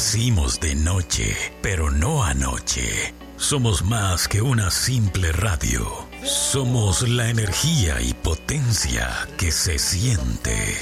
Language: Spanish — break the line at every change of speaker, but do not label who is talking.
Amanecimos de noche, pero no anoche. Somos más que una simple radio. Somos la energía y potencia que se siente.